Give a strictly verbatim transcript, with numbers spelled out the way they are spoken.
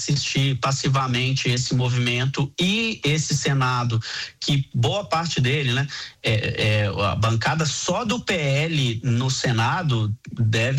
assistir passivamente esse movimento e esse Senado, que boa parte dele, né, é, é, a bancada só do P L no Senado deve